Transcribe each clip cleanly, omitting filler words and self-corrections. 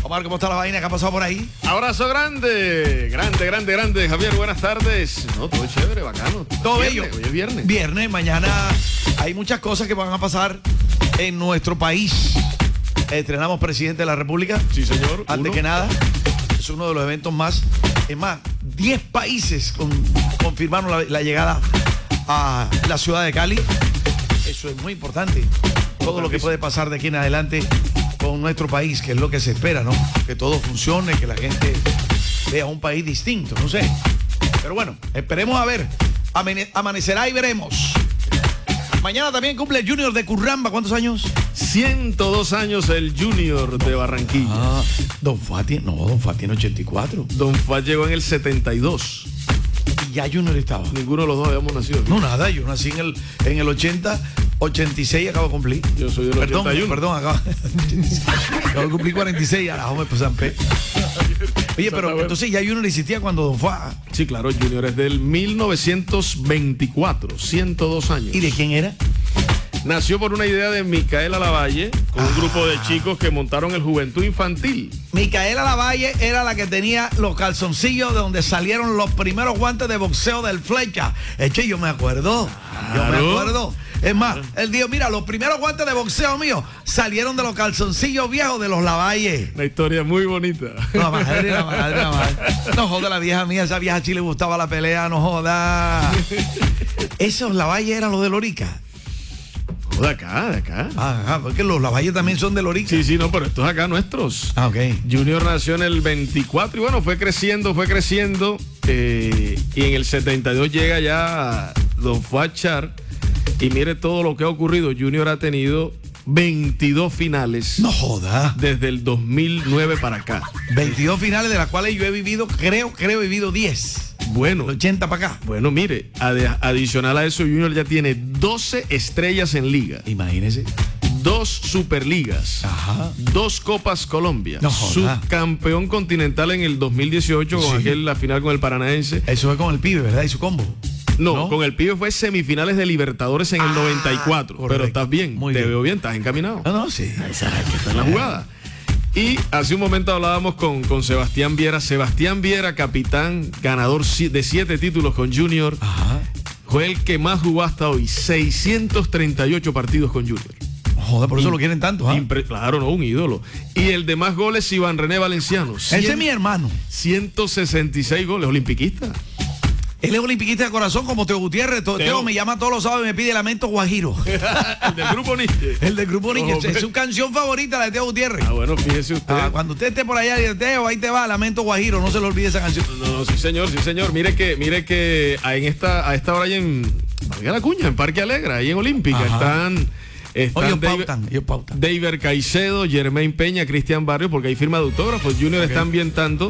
Omar, ¿cómo está la vaina? ¿Qué ha pasado por ahí? Abrazo grande, grande. Javier, buenas tardes. No, todo chévere, bacano. Todo viernes, bello. Hoy es viernes. Viernes, mañana hay muchas cosas que van a pasar en nuestro país. Estrenamos presidente de la República. Sí, señor. Antes que nada, es uno de los eventos más. Es más, 10 países confirmaron la llegada a la ciudad de Cali. Eso es muy importante. Todo lo que puede pasar de aquí en adelante con nuestro país, que es lo que se espera, ¿no? Que todo funcione, que la gente vea un país distinto, no sé. Pero bueno, esperemos a ver. Amanecerá y veremos. Mañana también cumple el Junior de Curramba. ¿Cuántos años? 102 años el Junior de Barranquilla. Don Fati tiene 84. Don Fat llegó en el 72. Y ya Junior estaba. Ninguno de los dos habíamos nacido. No, nada, yo nací en el 80, 86 acabo de cumplir. Yo soy del 81. Perdón, acabo de cumplir 46 y ahora me pues Oye, pero entonces ya Junior existía cuando Don Fua. Sí, claro, Junior es del 1924, 102 años. ¿Y de quién era? Nació por una idea de Micaela Lavalle, con un grupo de chicos que montaron el Juventud Infantil. Micaela Lavalle era la que tenía los calzoncillos de donde salieron los primeros guantes de boxeo del Flecha. Eche, yo me acuerdo. Es más, él dijo, mira, los primeros guantes de boxeo míos salieron de los calzoncillos viejos de los Lavalle. Una historia muy bonita. La madre. No joda, la vieja mía, esa vieja sí le gustaba la pelea, no joda. Esos Lavalle eran los de Lorica. De acá. Porque los Lavalle también son de Lorica. Sí, no, pero estos acá nuestros. Ok. Junior nació en el 24 y bueno, fue creciendo. Y en el 72 llega ya Don Fuachar. Y mire todo lo que ha ocurrido. Junior ha tenido 22 finales. No joda. Desde el 2009 para acá. 22 finales de las cuales yo he vivido, creo he vivido 10. Bueno. 80 para acá. Bueno, mire, adicional a eso, Junior ya tiene 12 estrellas en liga. Imagínese. 2 superligas. Ajá. 2 Copas Colombia. No joda. Subcampeón continental en el 2018 con la final con el Paranaense. Eso fue con el pibe, ¿verdad? Y su combo. No, con el pibe fue semifinales de Libertadores en el 94. Correcto. Pero estás bien, Muy te bien. veo bien, estás encaminado. No, sí. Esa que está en la jugada. Y hace un momento hablábamos con Sebastián Viera. Sebastián Viera, capitán, ganador de 7 títulos con Junior. Ajá. Fue el que más jugó hasta hoy. 638 partidos con Junior. Joder, por eso lo quieren tanto, ¿ah? Claro, no, un ídolo. Y el de más goles, Iván René Valenciano. Ese es mi hermano. 166 goles, olimpiquista. Él es olimpiquista de corazón como Teo Gutiérrez. Teo me llama todos los sábados y me pide Lamento Guajiro. El del Grupo Nietzsche. El del Grupo Nietzsche. Es su canción favorita, la de Teo Gutiérrez. Bueno, fíjese usted. Cuando usted esté por allá y el Teo, ahí te va, Lamento Guajiro. No se le olvide esa canción. No, sí señor. Mire que a esta hora ahí en Valga la Cuña, en Parque Alegra, ahí en Olímpica, están ellos pautan. David Caicedo, Germain Peña, Cristian Barrios, porque hay firma de autógrafos. Junior está ambientando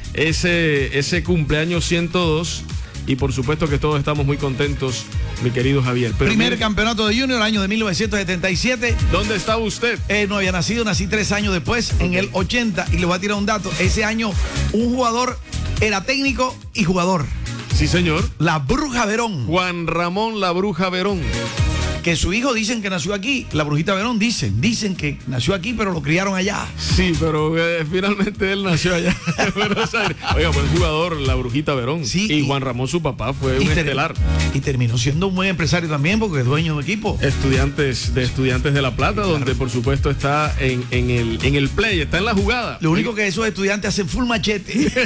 ese cumpleaños 102. Y por supuesto que todos estamos muy contentos, mi querido Javier. Pero primer campeonato de Junior, año de 1977. ¿Dónde estaba usted? No había nacido, nací 3 años después, en el 80. Y le voy a tirar un dato. Ese año, un jugador era técnico y jugador. Sí, señor. La Bruja Verón. Juan Ramón La Bruja Verón. Que su hijo dicen que nació aquí. La Brujita Verón dicen que nació aquí, pero lo criaron allá. Sí, pero finalmente él nació allá en Buenos Aires. Oiga, buen jugador, La Brujita Verón. Sí, y Juan Ramón, su papá, fue un estelar. Y terminó siendo un buen empresario también, porque es dueño de equipo. Estudiantes de La Plata, claro. Donde por supuesto está en el play, está en la jugada. Lo único que esos estudiantes hacen full machete. ¿Usted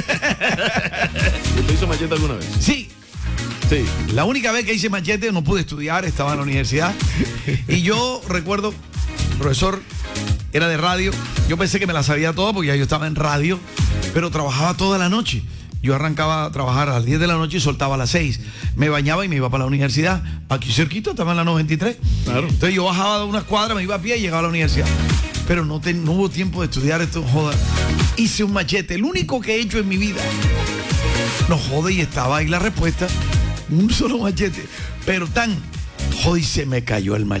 hizo machete alguna vez? Sí. La única vez que hice machete no pude estudiar, estaba en la universidad. Y yo recuerdo, profesor, era de radio. Yo pensé que me la sabía toda porque ya yo estaba en radio, pero trabajaba toda la noche. Yo arrancaba a trabajar a las 10 de la noche y soltaba a las 6. Me bañaba y me iba para la universidad. Aquí cerquita, estaba en la 93. Claro. Entonces yo bajaba de unas cuadras, me iba a pie y llegaba a la universidad. Pero no hubo tiempo de estudiar esto, joda. Hice un machete, el único que he hecho en mi vida. No jode, y estaba ahí la respuesta. Un solo machete, pero joder, se me cayó el machete.